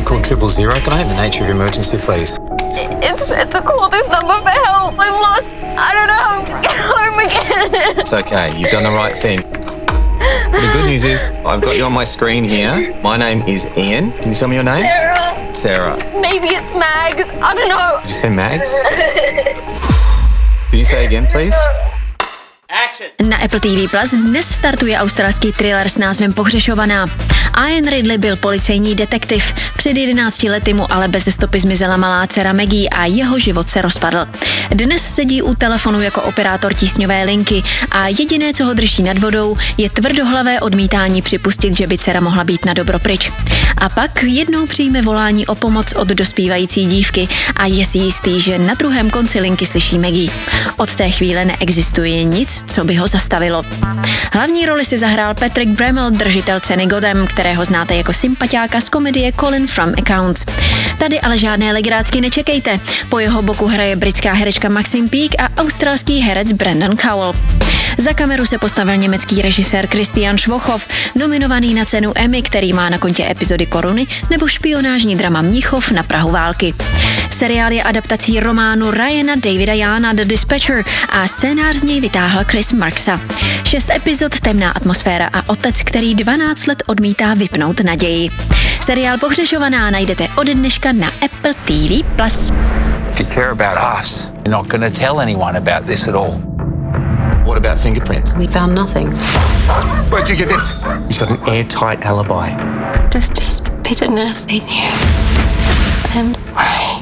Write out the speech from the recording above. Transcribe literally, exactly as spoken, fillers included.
called triple zero. Can I have the nature of your emergency, please? It's it's a call this number for help. I'm lost. I don't know how to get home again. It's okay. You've done the right thing. The good news is I've got you on my screen here. My name is Ian. Can you tell me your name? Sarah. Sarah. Maybe it's Mags. I don't know. Did you say Mags? Can you say again, please? Na Apple T V Plus dnes startuje australský thriller s názvem Pohřešovaná. Ian Ridley byl policejní detektiv. Před jedenácti lety mu ale bez stopy zmizela malá dcera Maggie a jeho život se rozpadl. Dnes sedí u telefonu jako operátor tísňové linky a jediné, co ho drží nad vodou, je tvrdohlavé odmítání připustit, že by dcera mohla být na dobro pryč. A pak jednou přijme volání o pomoc od dospívající dívky a je si jistý, že na druhém konci linky slyší Maggie. Od té chvíle neexistuje nic, co by ho zastavilo. Hlavní roli si zahrál Patrick Bramell, držitel ceny Gotham, kterého znáte jako sympatiáka z komedie Colin from Accounts. Tady ale žádné legrácky nečekejte. Po jeho boku hraje britská herečka Maxine Peake a australský herec Brandon Cowell. Za kameru se postavil německý režisér Christian Schwochov, nominovaný na cenu Emmy, který má na kontě epizody Koruny, nebo špionážní drama Mnichov na prahu války. Seriál je adaptací románu Ryana Davida Yana The Dispatcher a scénář z něj vytáhl Chris Marksa. Šest epizod, temná atmosféra a otec, který dvanáct let odmítá vypnout naději. Seriál Pohřešovaná najdete ode dneška na Apple T V Plus. If you care about us, you're not going to tell anyone about this at all. What about fingerprints? We found nothing. Where'd you get this? He's got an airtight alibi. There's just bitterness in you and worry.